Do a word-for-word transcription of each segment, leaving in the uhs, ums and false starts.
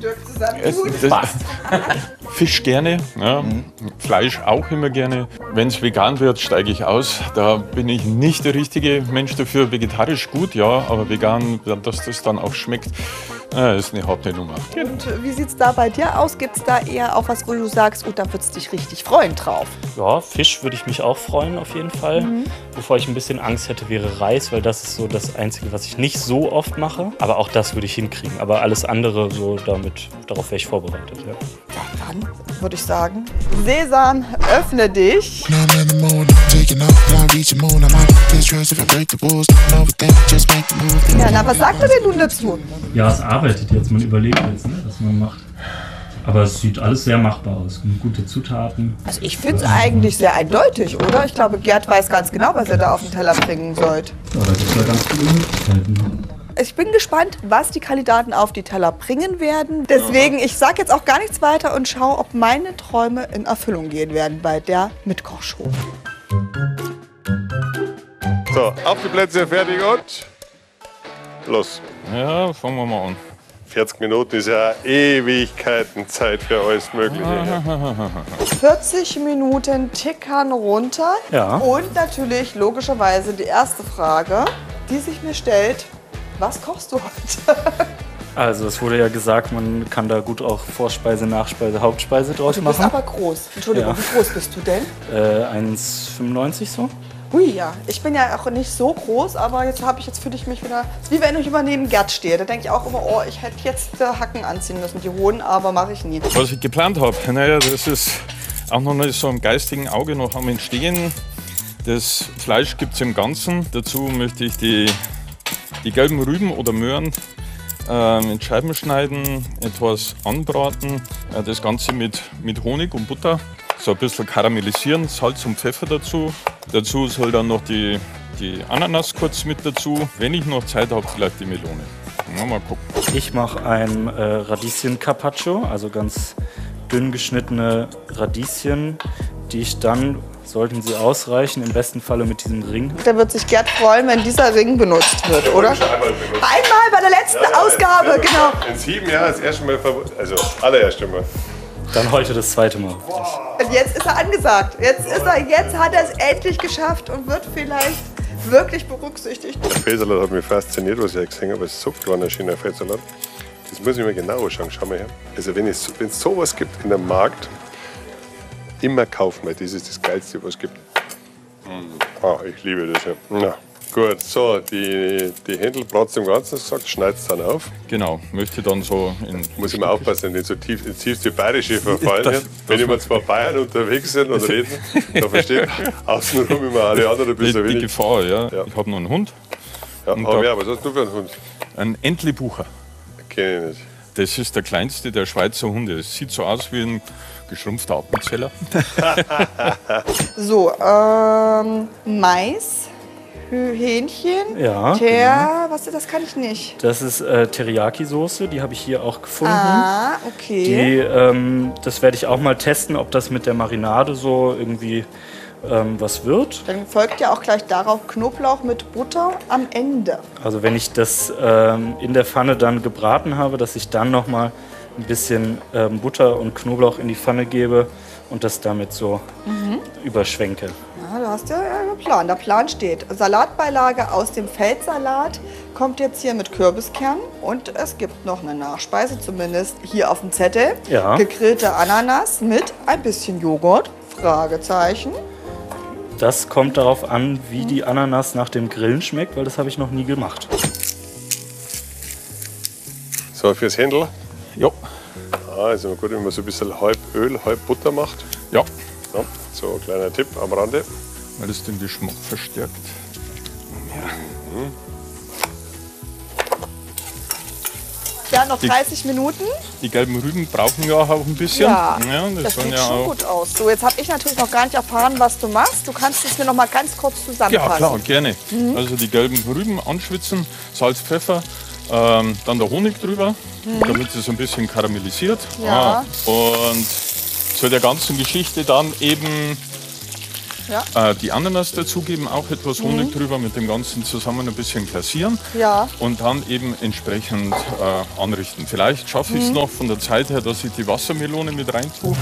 Dirk zusammen Es, tut. das, Fisch gerne, ja. Mhm. Fleisch auch immer gerne. Wenn es vegan wird, steige ich aus. Da bin ich nicht der richtige Mensch dafür. Vegetarisch gut, ja, aber vegan, dass das dann auch schmeckt, äh, ist eine harte Nummer. Und wie sieht es da bei dir aus? Gibt es da eher auch was, wo du sagst, oh, da würdest du dich richtig freuen drauf? Ja, Fisch würde ich mich auch freuen auf jeden Fall. Mhm. Bevor ich ein bisschen Angst hätte, wäre Reis, weil das ist so das Einzige, was ich nicht so oft mache. Aber auch das würde ich hinkriegen. Aber alles andere, so damit, darauf wäre ich vorbereitet. Ja. Ja, dann würde ich sagen, Sesam, öffne dich. Ja, na, was sagt du denn nun dazu? Ja, es arbeitet jetzt, man überlegt jetzt, ne, was man macht. Aber es sieht alles sehr machbar aus. Gute Zutaten. Also ich finde es eigentlich sehr eindeutig, oder? Ich glaube, Gerd weiß ganz genau, was er da auf den Teller bringen sollte. Ja, da gibt es ja ganz viele Möglichkeiten. Ich bin gespannt, was die Kandidaten auf die Teller bringen werden. Deswegen, ich sage jetzt auch gar nichts weiter und schaue, ob meine Träume in Erfüllung gehen werden bei der Mitkochshow. So, auf die Plätze, fertig und los. Ja, fangen wir mal an. vierzig Minuten ist ja Ewigkeiten Zeit für alles Mögliche. vierzig Minuten tickern runter. Ja. Und natürlich logischerweise die erste Frage, die sich mir stellt: Was kochst du heute? Also es wurde ja gesagt, man kann da gut auch Vorspeise, Nachspeise, Hauptspeise draus Du bist machen. aber groß. Entschuldigung, Ja. wie groß bist du denn? Äh, eins Komma fünfundneunzig so. Ui, ja. Ich bin ja auch nicht so groß, aber jetzt habe ich jetzt für dich mich wieder. Es ist wie wenn ich über neben Gerd stehe. Da denke ich auch immer, oh, ich hätte jetzt äh, Hacken anziehen müssen, die hohen, aber mache ich nie. Was ich geplant habe, naja, das ist auch noch nicht so im geistigen Auge noch am Entstehen. Das Fleisch gibt es im Ganzen. Dazu möchte ich die, die gelben Rüben oder Möhren äh, in Scheiben schneiden, etwas anbraten. Äh, das Ganze mit, mit Honig und Butter. So ein bisschen karamellisieren, Salz und Pfeffer dazu. Dazu soll dann noch die, die Ananas kurz mit dazu. Wenn ich noch Zeit habe, vielleicht die Melone. Mal gucken. Ich mache ein äh, Radieschen-Carpaccio, also ganz dünn geschnittene Radieschen, die ich dann, sollten sie ausreichen, im besten Falle mit diesem Ring. Da wird sich Gerd freuen, wenn dieser Ring benutzt wird, oder? Schon einmal benutzt. Einmal bei der letzten Ja, ja, Ausgabe, ja, genau. In sieben Jahren das erste Mal, verw- also allererste Mal. Dann heute das zweite Mal. Und jetzt ist er angesagt. Jetzt, ist er, jetzt hat er es endlich geschafft und wird vielleicht wirklich berücksichtigt. Der Feldsalat hat mich fasziniert, was ich gesehen habe. Es ist so kleiner, schöner Feldsalat. Das muss ich mir genau anschauen. Schau mal her. Also wenn es wenn es sowas gibt in einem Markt, immer kaufen wir. Das ist das Geilste, was es gibt. Ah, ich liebe das ja. Na, gut, so, die, die Händel bratst im Ganzen gesagt, schneidest dann auf. Genau, möchte dann so in. Muss ich mal aufpassen, nicht so tief ins tiefste Bayerische verfallen. Das- ja. Wenn immer zwei Bayern unterwegs sind und reden, dann versteht außenrum immer alle anderen ein Die, bisschen die wenig. Gefahr, ja. Ja. Ich habe noch einen Hund, Ja, und aber da- ja, was hast du für einen Hund? einen Entlebucher. Kenn ich nicht. Das ist der kleinste der Schweizer Hunde. Es sieht so aus wie ein geschrumpfter Appenzeller. So, ähm, Mais, Hü- Hähnchen, Ja, Ter, was, das kann ich nicht. Das ist äh, Teriyaki-Soße, die habe ich hier auch gefunden. Ah, okay. Die, ähm, das werde ich auch mal testen, ob das mit der Marinade so irgendwie ähm, was wird. Dann folgt ja auch gleich darauf Knoblauch mit Butter am Ende. Also wenn ich das ähm, in der Pfanne dann gebraten habe, dass ich dann noch mal ein bisschen ähm, Butter und Knoblauch in die Pfanne gebe und das damit so überschwenke. Ja, du hast ja einen Plan. Der Plan steht. Salatbeilage aus dem Feldsalat kommt jetzt hier mit Kürbiskern. Und es gibt noch eine Nachspeise, zumindest hier auf dem Zettel. Ja. Gegrillte Ananas mit ein bisschen Joghurt. Fragezeichen. Das kommt darauf an, wie die Ananas nach dem Grillen schmeckt, weil das habe ich noch nie gemacht. So, fürs Händel. Ja. Ah, ist immer gut, wenn man so ein bisschen halb Öl, halb Butter macht. Ja, Ja, so ein kleiner Tipp am Rande. weil das den Geschmack verstärkt. Ja, noch dreißig Minuten. Die gelben Rüben brauchen ja auch ein bisschen. Ja, das, das sollen sieht ja schon auch. gut aus. So, jetzt habe ich natürlich noch gar nicht erfahren, was du machst. Du kannst es mir noch mal ganz kurz zusammenfassen. Ja, klar, gerne. Mhm. Also die gelben Rüben anschwitzen, Salz, Pfeffer, ähm, dann der Honig drüber, damit es ein bisschen karamellisiert. Mhm. Ja. Ah, und zu der ganzen Geschichte dann eben Ja. Äh, die Ananas dazugeben, auch etwas Honig mhm. drüber, mit dem Ganzen zusammen ein bisschen kassieren. Ja. Und dann eben entsprechend äh, anrichten. Vielleicht schaffe ich es mhm. noch von der Zeit her, dass ich die Wassermelone mit rein tue.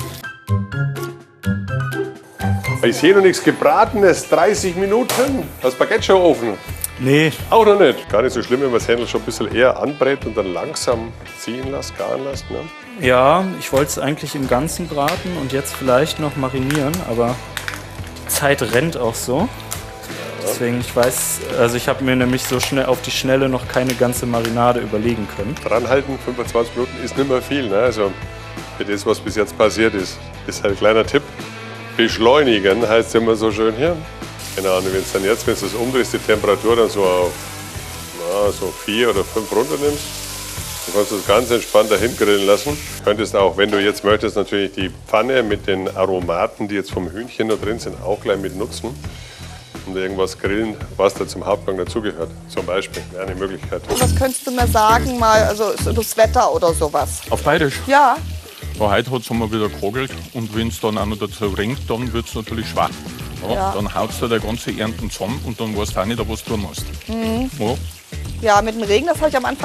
Ich sehe noch nichts Gebratenes, dreißig Minuten. Hast du Baguette schon offen? Nee. Auch noch nicht. Gar nicht so schlimm, wenn man das Händel schon ein bisschen eher anbrät und dann langsam ziehen lässt, garen lässt. Ne? Ja, ich wollte es eigentlich im Ganzen braten und jetzt vielleicht noch marinieren, aber die Zeit rennt auch so. Ja. Deswegen, ich weiß, also ich habe mir nämlich so schnell auf die Schnelle noch keine ganze Marinade überlegen können. Dranhalten, fünfundzwanzig Minuten ist nicht mehr viel. Ne? Also für das, was bis jetzt passiert ist, ist halt ein kleiner Tipp. Beschleunigen heißt es immer so schön hier. Keine Ahnung, wenn es dann jetzt, wenn du das umdrehst, die Temperatur dann so auf na, so vier oder fünf runter nimmst, dann kannst du das ganz entspannt dahin grillen lassen. Du könntest auch, wenn du jetzt möchtest, natürlich die Pfanne mit den Aromaten, die jetzt vom Hühnchen da drin sind, auch gleich mit nutzen. Und irgendwas grillen, was da zum Hauptgang dazugehört. Zum Beispiel, wäre eine Möglichkeit. Was könntest du mir sagen, mal, also das Wetter oder sowas? Auf Bayerisch? Ja. Ja, heute hat es einmal wieder gekogelt und wenn es dann auch noch dazu regnet, dann wird es natürlich schwach. Ja, Ja. Dann haut es da der ganze Ernten zusammen und dann weißt du auch nicht, was du tun musst. Mhm. Ja. Ja, mit dem Regen, das habe ich am Anfang